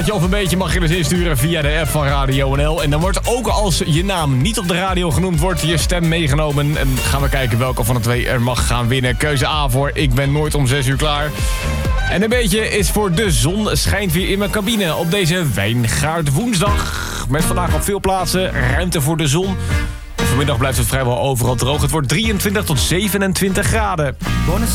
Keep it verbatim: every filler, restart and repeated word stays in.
plaatje of een beetje mag je dus insturen via de app van Radio N L. En dan wordt ook als je naam niet op de radio genoemd wordt, je stem meegenomen. En gaan we kijken welke van de twee er mag gaan winnen. Keuze A voor ik ben nooit om zes uur klaar. En een beetje is voor de zon schijnt weer in mijn cabine op deze Wijngaard woensdag. Met vandaag op veel plaatsen ruimte voor de zon. Vanmiddag blijft het vrijwel overal droog. Het wordt drieëntwintig tot zevenentwintig graden.